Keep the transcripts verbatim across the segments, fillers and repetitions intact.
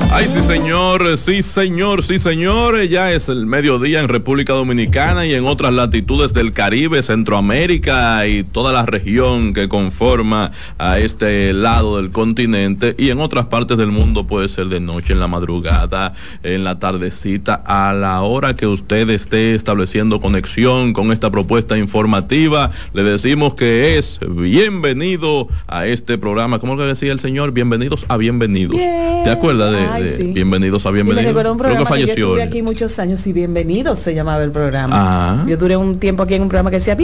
Ay, sí señor, sí señor, sí señor, ya es el mediodía en República Dominicana y en otras latitudes del Caribe, Centroamérica y toda la región que conforma a este lado del continente, y en otras partes del mundo puede ser de noche, en la madrugada, en la tardecita, a la hora que usted esté estableciendo conexión con esta propuesta informativa. Le decimos que es bienvenido a este programa. ¿Cómo le decía el señor? Bienvenidos a bienvenidos. Bien. ¿Te acuerdas de, Ay, de sí. Bienvenidos a Bienvenidos? Y me recuerdo un programa Creo que falleció. que yo estuve aquí muchos años y Bienvenidos se llamaba el programa. Ah. Yo duré un tiempo aquí en un programa que decía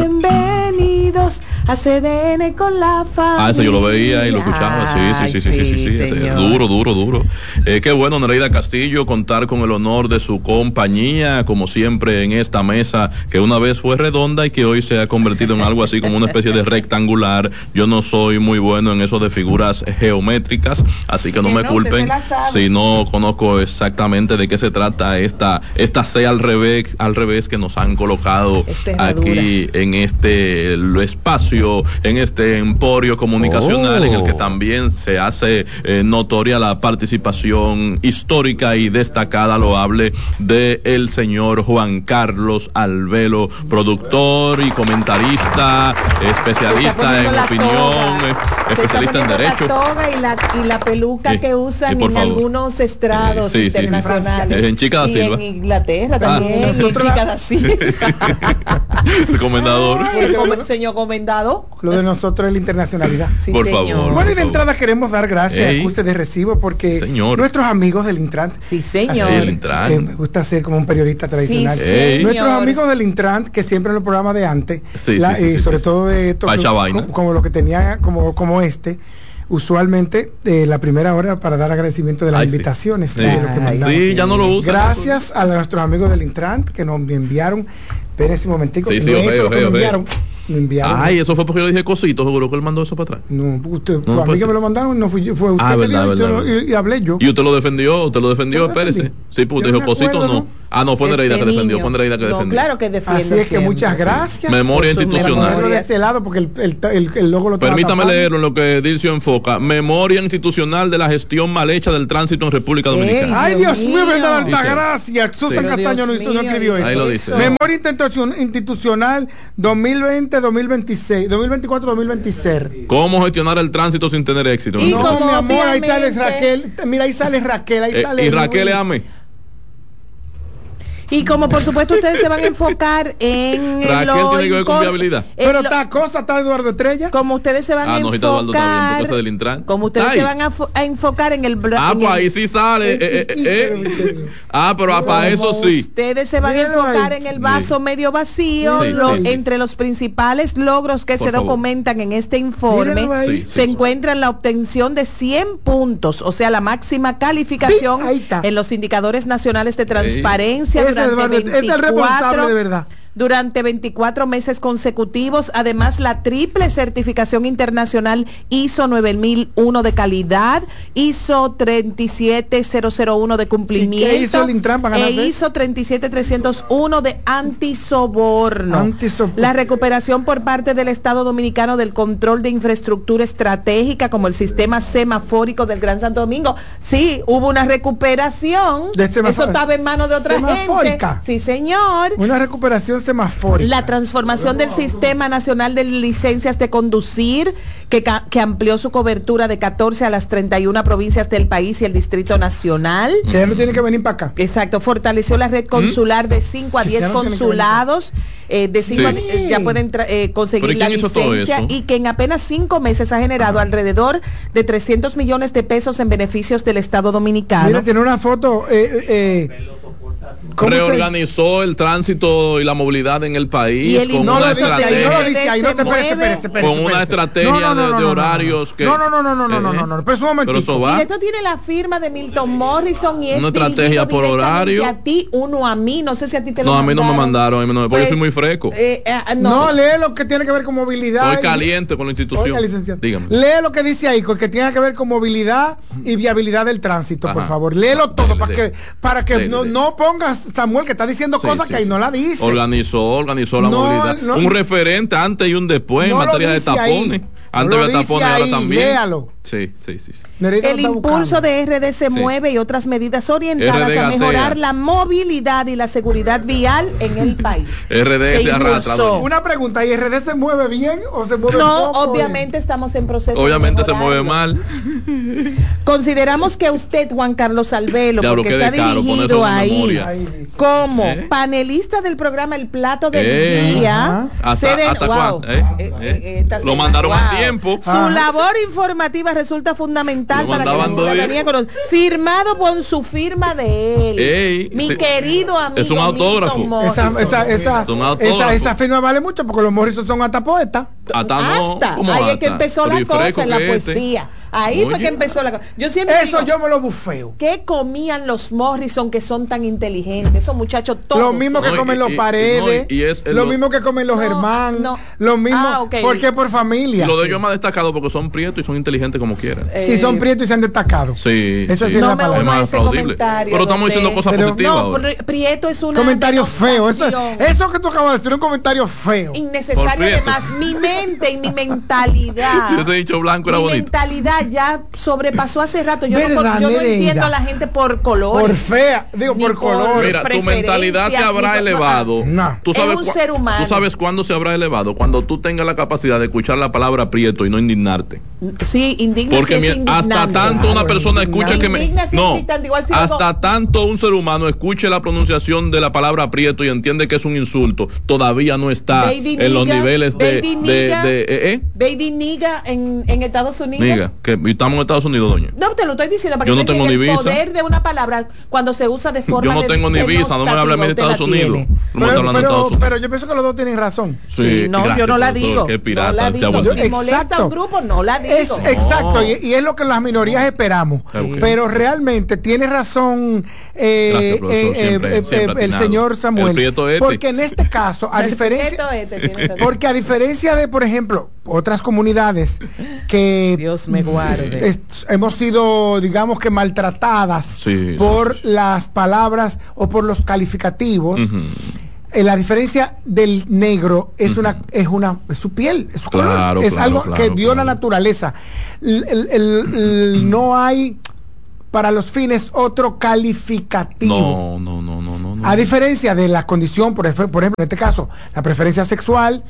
Bienvenidos a C D N con la familia. Ah, ese yo lo veía y lo escuchaba. Sí, sí, sí, sí, sí, sí, sí, sí, sí. Duro, duro, duro. Eh, qué bueno, Nereida Castillo, contar con el honor de su compañía, como siempre en esta mesa que una vez fue redonda y que hoy se ha convertido en algo así como una especie de rectangular. Yo no soy muy bueno en eso de figuras geométricas, así que no que me no, culpen si no conozco exactamente de qué se trata esta esta C al revés, al revés que nos han colocado aquí en este lo espacio, en este emporio comunicacional, oh, en el que también se hace eh, notoria la participación histórica y destacada, loable, de el señor Juan Carlos Albelo, productor y comentarista, especialista en opinión, eh, especialista en derecho. La toga y la, y la peluca sí, que usan sí, en favor. algunos estrados sí, internacionales. Sí, sí. En Chica da y Silva. En Inglaterra también, ah, y en Chica da Silva. Recomendador. Ay, com señor comendado. Lo de nosotros es la internacionalidad. Sí, por señor. favor. Bueno, y de favor. entrada queremos dar gracias a Acuse de Recibo porque señor. nuestros amigos del Intrant. Sí, señor. Así, el Intrant. Que me gusta ser como un periodista tradicional. Sí, señor. Nuestros amigos del Intrant, que siempre en el programa de antes, sí, la, sí, sí, eh, sí, sobre sí, todo de esto, que, como, como lo que tenía, como, como este, usualmente eh, la primera hora para dar agradecimiento de las Ay, invitaciones. Sí, de sí. lo que mandamos. Sí, ya no lo usan. Gracias a nuestros amigos del Intrant que nos enviaron. Espérense un momentico. Sí, que sí, no ojeo, es eso, que ojeo, me enviaron. Me enviaron. Ay, eso fue porque yo le dije cosito, seguro que él mandó eso para atrás. No, usted, no, a mí pues, que me lo mandaron, no fui yo, fue usted ah, que verdad, dijo, verdad, y, y, y hablé yo. Y usted lo defendió, usted lo defendió, ¿Lo espérese. defendí? Sí, porque Yo dijo no me cosito, acuerdo, no. ¿no? Ah, no, fue Este Nereida que niño. defendió, fue Nereida que no, defendió. claro que defiende. Así es que siempre. muchas gracias. Memoria institucional. De este lado, porque el, el, el, el logo lo Permítame leerlo en lo que Dilcio enfoca. Memoria institucional de la gestión mal hecha del tránsito en República Dominicana. Ay, Dios mío, me da Dice. alta gracia. Susan Sí. Castaño no, hizo, no escribió eso. Ahí lo dice. Memoria institucional dos mil veinte dos mil veintiséis, dos mil veinticuatro dos mil veintiséis. ¿Cómo gestionar el tránsito sin tener éxito? Y no, como mi amor, ahí sale obviamente- Raquel. Mira, ahí sale Raquel, ahí Eh, sale. y Raquel Luis. le ame. Y como por supuesto ustedes se van a enfocar en Raquel lo tiene que ver con incon- viabilidad. en Pero lo- está cosa, está Eduardo Estrella. como ustedes se van Ah, a no, si está Eduardo también, porque enfocar ese es del Intran. como ustedes Ay. se van a, fo- a enfocar en el bla- Ah, en pues el- ahí sí sale. eh, eh, eh, eh. Ah, pero para eso como sí. ustedes se van a Míralo enfocar ahí. en el vaso Sí. medio vacío. Sí, lo- sí, sí. Entre los principales logros que Por se favor. documentan en este informe Míralo ahí. Sí, sí, se sí. encuentra la obtención de cien puntos, o sea, la máxima calificación Sí, ahí está. en los indicadores nacionales de transparencia Ese es el durante Eduardo- es el responsable de verdad. durante veinticuatro meses consecutivos. Además, la triple certificación internacional I S O nueve mil uno de calidad, I S O treinta y siete mil uno de cumplimiento, ¿Y qué hizo el Intran para e ganarse? I S O treinta y siete mil trescientos uno de antisoborno. Antisoborno. La recuperación por parte del Estado Dominicano del control de infraestructura estratégica como el sistema semafórico del Gran Santo Domingo. Sí, hubo una recuperación. De semafo- Eso estaba en manos de otra gente. semafórica. Sí, señor. Una recuperación semafórica. La transformación del Sistema Nacional de Licencias de Conducir, que, ca- que amplió su cobertura de catorce a las treinta y una provincias del país y el Distrito Nacional. Que ya no tiene que venir para acá. Exacto, fortaleció la red consular de cinco a Que diez ya no tiene que consulados, eh, de cinco Sí. a- eh, ya pueden tra- eh, conseguir ¿Pero y la quién hizo todo licencia, eso? y que en apenas cinco meses ha generado alrededor de trescientos millones de pesos en beneficios del Estado Dominicano. Mira, tiene una foto. Eh, eh, ¿cómo se- Reorganizó el tránsito y la movilidad en el país Y el con No una lo dice ahí, no lo estrategia, dice ahí, no te espérese, espérese, espérese, con una espérese. estrategia No, no, no, de, no, de no, no, horarios no. que No, no, no, no, no, no, no, eh, no, no, pero es un momentico. Pero eso Y va. esto tiene la firma de Milton Morrison y es Una estrategia dirigido por directamente horario. a ti, uno a mí, no sé si a ti te lo No, a mí no me mandaron. mandaron, a mí no, porque yo soy muy fresco. eh, eh, No, no, lee lo que tiene que ver con movilidad. Estoy y- caliente con la institución. Oiga, licenciado. Dígame. Lee lo que dice ahí, con que tiene que ver con movilidad y viabilidad del tránsito, Ajá. por favor. Léelo todo Dele, para dele. que para que Dele, no, dele. no pongas Samuel que está diciendo Sí, cosas sí, que ahí sí. no la dice. Organizó, organizó la No, movilidad. no. un referente antes y un después No en lo materia de dice ahí. tapones. No Antes lo había dice tapones, ahora ahí, también. léalo. Sí, sí, sí. El impulso de R D se sí. mueve y otras medidas orientadas a mejorar la movilidad y la seguridad vial en el país. R D se, se arrastra. Una pregunta, ¿y R D se mueve bien o se mueve no, poco? Obviamente bien? Estamos en proceso Obviamente de se mueve mal. Consideramos que usted, Juan Carlos Alvelo, Diablo, porque está caro, dirigido ahí Ay, como ¿Eh? panelista del programa El Plato del eh, Día. ¿Hasta, de, hasta wow, eh, eh, eh, eh, Lo mandaron wow. a tiempo. Su ah. labor informativa resulta fundamental para que la ciudadanía conozca. Firmado con su firma de él. Ey, mi sí. querido amigo. Es un autógrafo. Esa, esa, esa, esa, esa firma vale mucho porque los Morrison son hasta poetas. Hasta no. Hasta. Ahí hasta? Es que empezó la cosa en la poesía. Este. Ahí Oye. fue que empezó la cosa. Yo siempre Eso digo, yo me lo bufeo. ¿Qué comían los Morrison que son tan inteligentes? Esos muchachos todos. Lo mismo que no, comen y, los y, Paredes. No, y es lo, lo mismo que comen los no, Germán. No. Lo mismo. Ah, okay. Porque por familia. Lo de ellos más destacado porque son prietos y son inteligentes como quieran. Eh, sí, son prietos y se han destacado. Sí. Eso sí, sí es no la palabra. Es más aplaudible. Pero estamos diciendo cosas pero, positivas. No, ahora. Prieto es un comentario feo. Eso, eso que tú acabas de decir, un comentario feo. Innecesario además. Mi mente y mi mentalidad. Yo te he dicho blanco era bonito. Mi mentalidad ya sobrepasó hace rato. Yo Verdad, no, yo no entiendo a la gente por colores. Por fea, digo, por, por color. Mira, tu mentalidad se habrá elevado. No. ¿Tú sabes, es un ser humano. ¿Tú sabes cuándo se habrá elevado? Cuando tú tengas la capacidad de escuchar la palabra prieto y no indignarte. Sí, indigna. Porque sí es hasta tanto claro, una persona escucha que me... Indigna, sí no, igual si hasta algo... tanto un ser humano escuche la pronunciación de la palabra prieto y entiende que es un insulto, todavía no está baby en niga, los niveles de... Baby de, niga, de, de eh, baby niga en, en Estados Unidos. Niga, que estamos en Estados Unidos, doña. No, te lo estoy diciendo para yo que no tengo ni visa. El poder de una palabra cuando se usa de forma yo no tengo ni visa, no me hable a mí de Estados Unidos. No pero, pero, Estados Unidos. Pero yo pienso que los dos tienen razón. Sí, sí no, gracias, yo no la profesor, digo. Qué pirata, no la digo. Yo, si molesta a un grupo, no la digo. Es, no. Exacto, y, y es lo que las minorías esperamos. Okay. Pero realmente tiene razón eh, gracias, eh, siempre, eh, siempre el señor Samuel. El este. Porque en este caso, a diferencia, este porque a diferencia de, por ejemplo, otras comunidades que Dios me guarde. Es, es, hemos sido, digamos que maltratadas sí, por sí, sí. las palabras o por los calificativos. Uh-huh. Eh, la diferencia del negro es uh-huh. una es una es su piel, es su claro, color, es claro, algo claro, que dio claro. la naturaleza. El, el, el, el, no hay para los fines otro calificativo. No, no, no, no, no, no. A diferencia de la condición, por ejemplo, por ejemplo, en este caso, la preferencia sexual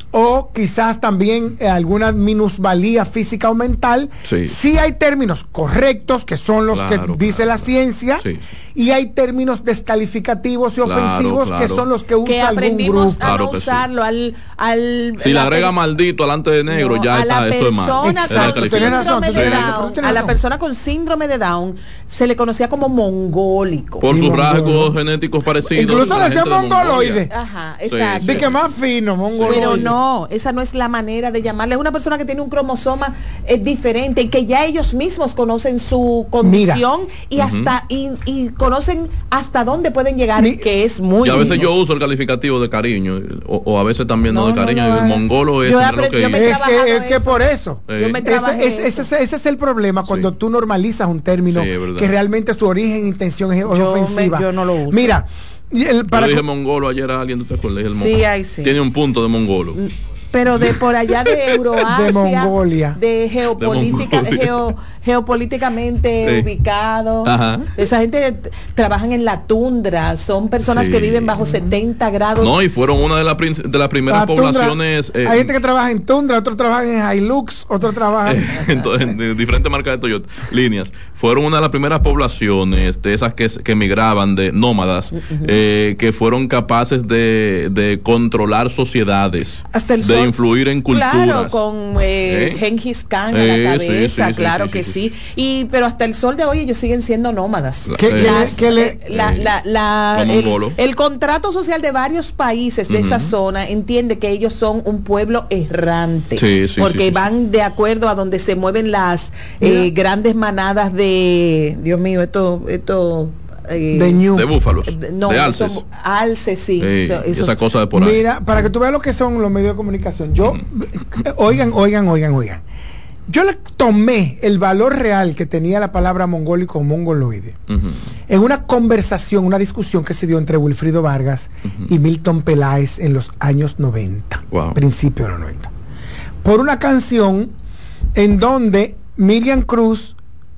o quizás también eh, alguna minusvalía física o mental, sí. sí hay términos correctos que son los claro, que dice claro, la ciencia, sí. y hay términos descalificativos y claro, ofensivos claro. que son los que usa que algún grupo. A claro no usarlo sí. al, al si le agrega maldito delante de negro, no, ya está, eso es malo. Exacto, tienes razón, sí. Down, a la persona con síndrome de Down se le conocía como mongólico. Por sus mongolo. rasgos genéticos parecidos. Incluso le decían mongoloide. Ajá, exacto. De que más fino, mongoloide. Pero no, esa no es la manera de llamarle. Es una persona que tiene un cromosoma eh, diferente y que ya ellos mismos conocen su condición. Mira. y hasta uh-huh. y, y conocen hasta dónde pueden llegar, Mi, que es muy y a veces lindo. yo uso el calificativo de cariño o, o a veces también no, no de cariño, no, no, el mongolo es, yo lo que yo es que, es que por eso eh. ese, ese, ese, ese es el problema cuando sí. tú normalizas un término sí, que realmente su origen e intención es yo ofensiva. Me, yo no lo uso. Mira, el, para yo dije mongolo ayer a alguien, ¿te acuerdas? El sí, ahí sí. Tiene un punto de mongolo. Pero de por allá de Euroasia, de Mongolia, de geopolítica, de geo, geopolíticamente sí. ubicado. Ajá. Esa gente t- trabajan en la tundra, son personas sí. que viven bajo setenta grados. No, y fueron una de, la prin- de las primeras la poblaciones. Eh, hay gente que trabaja en tundra, otros trabajan en Hilux, otros trabajan eh, en, en, en diferentes marcas de Toyota, líneas. Fueron una de las primeras poblaciones de esas que, que migraban, de nómadas, uh-huh. eh, que fueron capaces de, de controlar sociedades. Hasta el de sol. Influir en culturas. Claro, con eh, ¿Eh? Gengis Khan eh, a la cabeza, sí, sí, claro sí, sí, que sí, sí. sí. Y pero hasta el sol de hoy ellos siguen siendo nómadas. ¿Qué, eh, las, que le, la, eh, la, la, el, el contrato social de varios países de uh-huh. esa zona entiende que ellos son un pueblo errante, sí, sí, porque sí, sí, van sí. de acuerdo a donde se mueven las eh, grandes manadas de, Dios mío, esto, esto Eh, de, ñu. de búfalos, de, no, de alces. Son, alces, sí. Eh, eso, eso, esa cosa de por ahí. Mira, para que tú veas lo que son los medios de comunicación. Yo, uh-huh. oigan, oigan, oigan, oigan. Yo le tomé el valor real que tenía la palabra mongólico o mongoloide uh-huh. en una conversación, una discusión que se dio entre Wilfrido Vargas uh-huh. y Milton Peláez en los años noventa, wow. principios de los noventa, por una canción en donde Miriam Cruz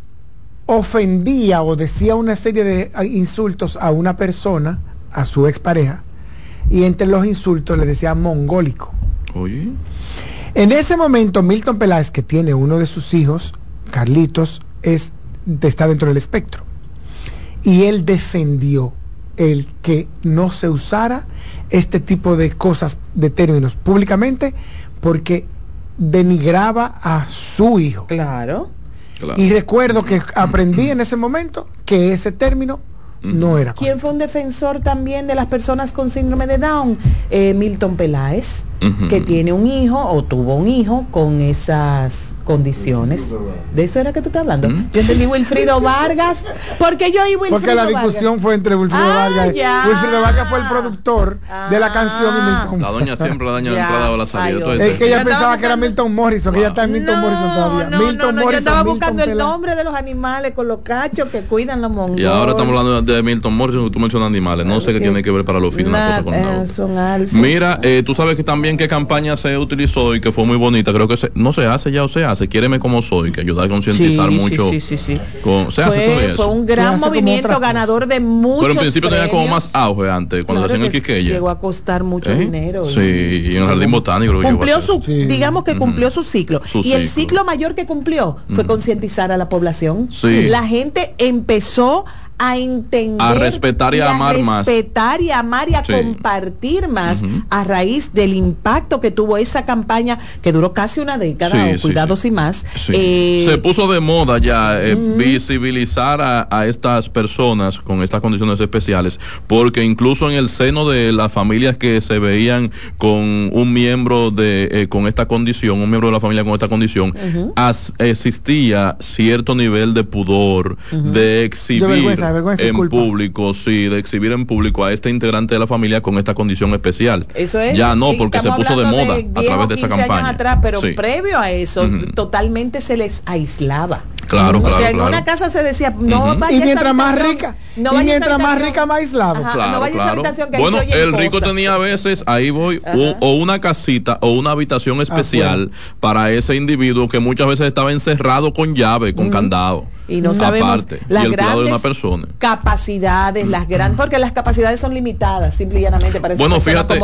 ofendía o decía una serie de insultos a una persona, a su expareja, y entre los insultos le decía mongólico. Oye. En ese momento, Milton Peláez, que tiene uno de sus hijos, Carlitos, es, está dentro del espectro. Y él defendió el que no se usara este tipo de cosas, de términos, públicamente, porque denigraba a su hijo. Claro. Claro. Y recuerdo que aprendí en ese momento que ese término no era correcto. ¿Quién fue un defensor también de las personas con síndrome de Down? Eh, Milton Peláez, uh-huh. que tiene un hijo o tuvo un hijo con esas condiciones. ¿De eso era que tú estás hablando? ¿Mm? Yo entendí Wilfrido Vargas, porque yo y Wilfrido Porque la discusión Vargas. fue entre Wilfrido ah, Vargas. Ya. Wilfrido Vargas fue el productor ah. de la canción y Milton. La doña siempre la daña la entrada o la salida. Ay, es que ella pensaba que era Milton Morrison, wow. que ella está en Milton no, Morrison todavía. No, Milton no, no, Morrison, yo estaba Milton buscando Peláez. el nombre de los animales con los cachos que cuidan los mongoles. Y ahora estamos hablando de Milton Morrison, tú mencionas animales. No sé qué tiene que ver para los fines una cosa con la otra. Son alces. Mira, eh, tú sabes que también qué campaña se utilizó y que fue muy bonita. Creo que se, no se hace ya o se hace. Quiéreme como soy, que ayuda a concientizar sí, mucho. Sí, sí, sí. sí. Con, se hace fue, todo eso. Fue un gran movimiento ganador de muchos Pero en principio premios. tenía como más auge antes, cuando claro hacían el Quiqueya. Llegó a costar mucho ¿Eh? dinero. Sí, y, y en el Jardín Botánico. Cumplió su, sí. digamos que cumplió uh-huh. su ciclo. Su y ciclo. el ciclo mayor que cumplió fue uh-huh. concientizar a la población. Sí. La gente empezó a entender, a respetar y a amar más, respetar y amar y a sí. compartir más uh-huh. a raíz del impacto que tuvo esa campaña que duró casi una década sí, o cuidados sí, sí. y más. Sí. Eh, se puso de moda ya eh, uh-huh. visibilizar a, a estas personas con estas condiciones especiales, porque incluso en el seno de las familias que se veían con un miembro de eh, con esta condición, un miembro de la familia con esta condición, uh-huh. as, existía cierto nivel de pudor, uh-huh. de exhibir vergüenza, en culpa. público, sí, de exhibir en público a este integrante de la familia con esta condición especial. Eso es. Ya no, porque se puso de moda de a través de esa campaña. Años atrás, pero sí. previo a eso, uh-huh. totalmente se les aislaba. Claro, o claro. O sea, en claro. una casa se decía, no uh-huh. vaya y mientras a más rica, no y mientras más rica, más aislado. Ajá, claro, no vaya claro. A esa habitación que bueno, ahí se el rico cosas. tenía a veces, ahí voy, o, o una casita o una habitación especial ah, bueno. para ese individuo que muchas veces estaba encerrado con llave, con uh-huh. candado. Y no sabemos aparte, las y el cuidado de una grandes persona. capacidades, las grandes, porque las capacidades son limitadas, simple y llanamente para esa bueno, persona, fíjate, como